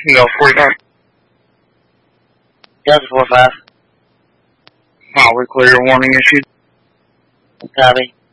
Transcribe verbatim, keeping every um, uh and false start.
No, forty-nine. Delta four five. Highway clear, warning issued. Copy.